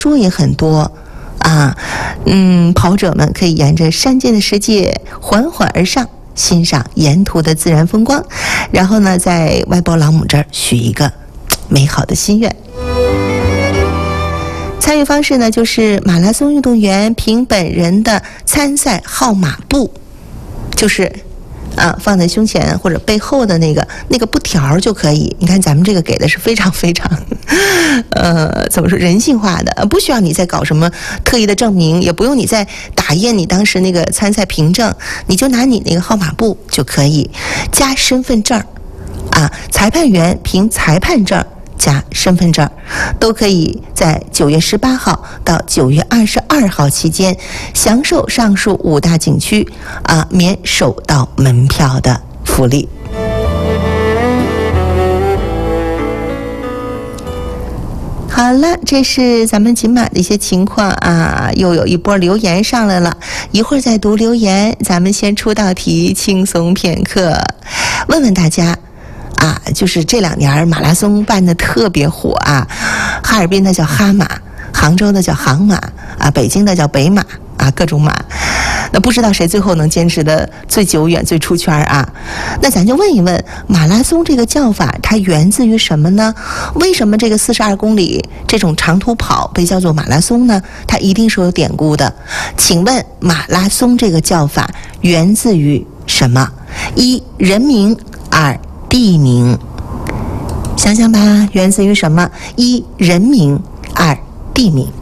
说也很多啊。跑者们可以沿着山间的石阶缓缓而上，欣赏沿途的自然风光，然后呢，在外婆老母这儿许一个美好的心愿。参与方式呢，就是马拉松运动员凭本人的参赛号码布，就是放在胸前或者背后的那个布条就可以。你看咱们这个给的是非常非常怎么说人性化的，不需要你再搞什么特意的证明，也不用你再打印你当时那个参赛凭证，你就拿你那个号码布就可以，加身份证裁判员凭裁判证加身份证，都可以在9月18号到9月22号期间享受上述5大景区免首道门票的福利。好了，这是咱们锦马的一些情况又有一波留言上来了，一会儿再读留言，咱们先出道题，轻松片刻，问问大家就是这2年马拉松办得特别火哈尔滨的叫哈马，杭州的叫杭马北京的叫北马各种马。那不知道谁最后能坚持的最久远最出圈那咱就问一问，马拉松这个叫法它源自于什么呢？为什么这个42公里这种长途跑被叫做马拉松呢？它一定是有典故的。请问马拉松这个叫法源自于什么？1人名，2地名。想想吧，源自于什么？1人名，2地名。